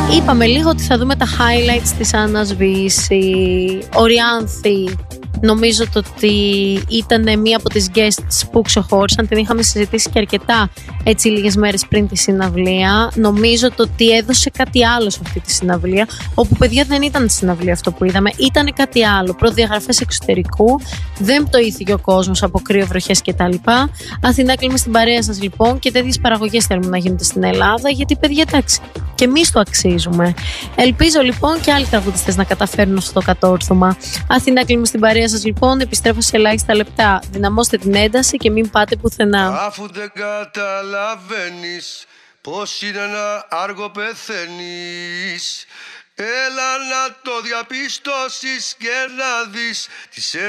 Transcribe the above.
Είπαμε λίγο ότι θα δούμε τα highlights της Άννας Βύση. Ο Ριάνθη, νομίζω ότι ήταν μία από τις guests που ξεχώρισαν. Την είχαμε συζητήσει και αρκετά έτσι λίγες μέρες πριν τη συναυλία. Νομίζω ότι έδωσε κάτι άλλο σε αυτή τη συναυλία, όπου παιδιά δεν ήταν συναυλία αυτό που είδαμε, ήταν κάτι άλλο. Προδιαγραφές εξωτερικού, δεν πτωήθηκε ο κόσμος από κρύο, βροχές κτλ. Αθηνάκλη, είμαι στην παρέα σας λοιπόν, και τέτοιες παραγωγές θέλουμε να γίνονται στην Ελλάδα, γιατί παιδιά, εντάξει, και εμείς το αξίζουμε. Ελπίζω λοιπόν και άλλοι τραγουδιστές να καταφέρουν αυτό το κατόρθωμα. Αθηνάκλη, είμαι στην παρέα σας λοιπόν, επιστρέφω σε ελάχιστα λεπτά. Δυναμώστε την ένταση και μην πάτε πουθενά. Αφού δεν καταλαβαίνεις πως είναι να άργο πεθαίνεις, έλα να το διαπιστώσεις και να δεις τι σε